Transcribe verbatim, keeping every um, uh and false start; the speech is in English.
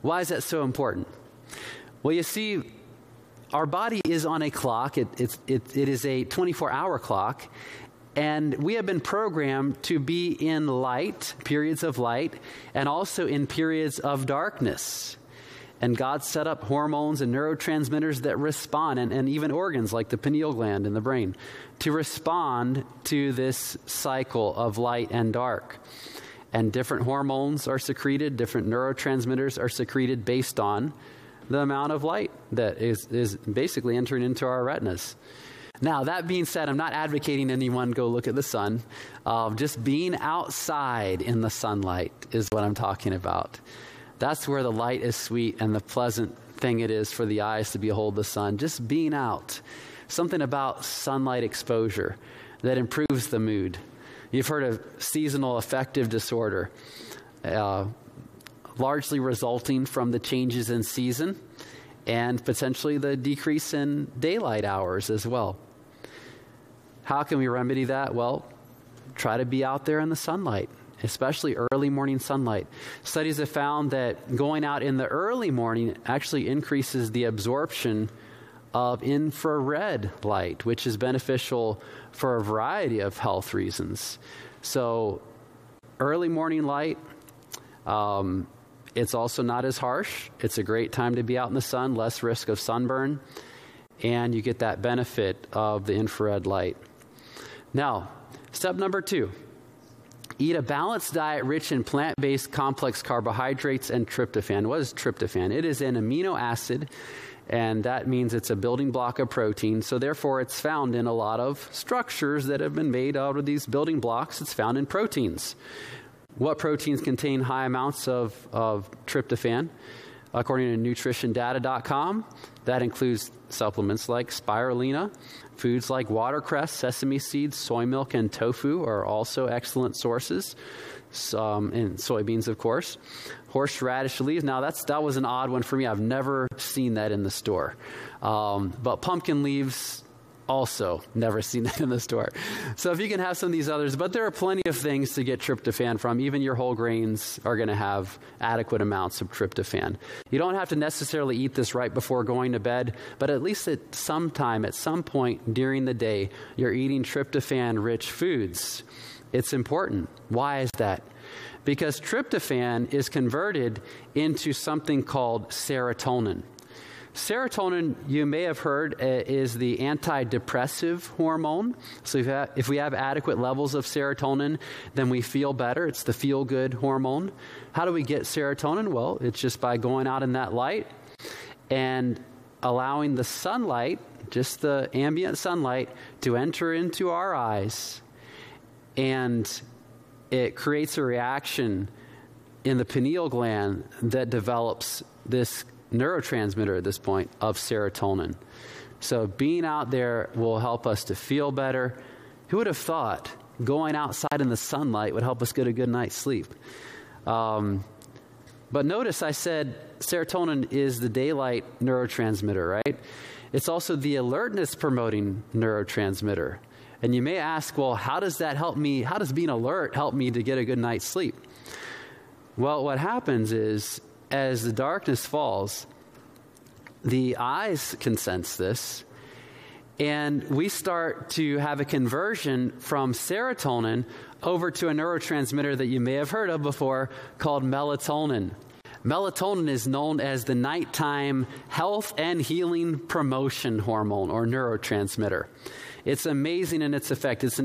Why is that so important? Well, you see, our body is on a clock. It, it, it, it is a twenty-four hour clock. And we have been programmed to be in light, periods of light, and also in periods of darkness. And God set up hormones and neurotransmitters that respond, and, and even organs like the pineal gland in the brain, to respond to this cycle of light and dark. And different hormones are secreted, different neurotransmitters are secreted based on the amount of light that is, is basically entering into our retinas. Now, that being said, I'm not advocating anyone go look at the sun. Uh, just being outside in the sunlight is what I'm talking about. That's where the light is sweet and the pleasant thing it is for the eyes to behold the sun. Just being out. Something about sunlight exposure that improves the mood. You've heard of seasonal affective disorder, uh, largely resulting from the changes in season and potentially the decrease in daylight hours as well. How can we remedy that? Well, try to be out there in the sunlight, especially early morning sunlight. Studies have found that going out in the early morning actually increases the absorption of infrared light, which is beneficial for a variety of health reasons. So early morning light, um, it's also not as harsh. It's a great time to be out in the sun, less risk of sunburn, and you get that benefit of the infrared light. Now, step number two, eat a balanced diet rich in plant-based complex carbohydrates and tryptophan. What is tryptophan? It is an amino acid, and that means it's a building block of protein. So therefore, it's found in a lot of structures that have been made out of these building blocks. It's found in proteins. What proteins contain high amounts of, of tryptophan? According to nutrition data dot com, that includes supplements like spirulina. Foods like watercress, sesame seeds, soy milk, and tofu are also excellent sources. Um, and soybeans, of course. Horseradish leaves. Now, that's that was an odd one for me. I've never seen that in the store. Um, but pumpkin leaves, also never seen that in the store. So if you can have some of these others, but there are plenty of things to get tryptophan from. Even your whole grains are going to have adequate amounts of tryptophan. You don't have to necessarily eat this right before going to bed, but at least at some time, at some point during the day, you're eating tryptophan-rich foods. It's important. Why is that? Because tryptophan is converted into something called serotonin. Serotonin, you may have heard, uh, is the antidepressive hormone. So if, ha- if we have adequate levels of serotonin, then we feel better. It's the feel-good hormone. How do we get serotonin? Well, it's just by going out in that light and allowing the sunlight, just the ambient sunlight, to enter into our eyes. And it creates a reaction in the pineal gland that develops this neurotransmitter at this point of serotonin. So being out there will help us to feel better. Who would have thought going outside in the sunlight would help us get a good night's sleep? Um, but notice I said serotonin is the daylight neurotransmitter, right? It's also the alertness promoting neurotransmitter. And you may ask, well, how does that help me? How does being alert help me to get a good night's sleep? Well, what happens is, as the darkness falls, the eyes can sense this, and we start to have a conversion from serotonin over to a neurotransmitter that you may have heard of before called melatonin. Melatonin is known as the nighttime health and healing promotion hormone or neurotransmitter. It's amazing in its effect. It's an